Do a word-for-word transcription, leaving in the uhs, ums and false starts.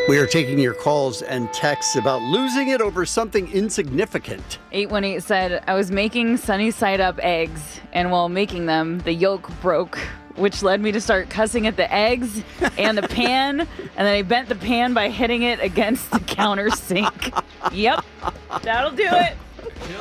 We are taking your calls and texts about losing it over something insignificant. eight one eight said, I was making sunny side up eggs, and while making them, the yolk broke, which led me to start cussing at the eggs and the pan, and then I bent the pan by hitting it against the counter sink. Yep, that'll do it.